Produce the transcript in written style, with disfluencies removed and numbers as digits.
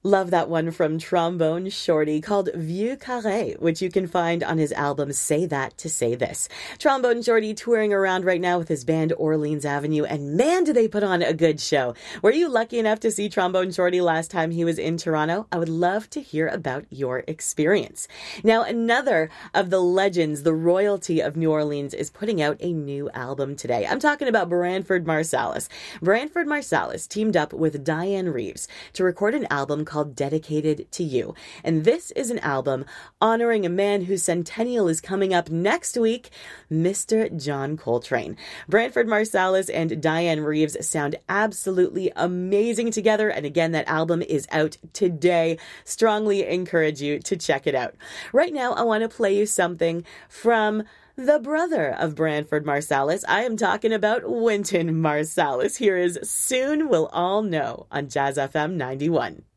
Love that one from Trombone Shorty called Vieux Carré, which you can find on his album Say That to Say This. Trombone Shorty touring around right now with his band Orleans Avenue, and man, do they put on a good show. Were you lucky enough to see Trombone Shorty last time he was in Toronto? I would love to hear about your experience. Now, another of the legends, the royalty of New Orleans, is putting out a new album today. I'm talking about Branford Marsalis. Branford Marsalis teamed up with Diane Reeves to record an album called Dedicated to You. And this is an album honoring a man whose centennial is coming up next week, Mr. John Coltrane. Branford Marsalis and Diane Reeves sound absolutely amazing together. And again, that album is out today. Strongly encourage you to check it out. Right now, I want to play you something from the brother of Branford Marsalis. I am talking about Wynton Marsalis. Here is Soon We'll All Know on Jazz FM 91.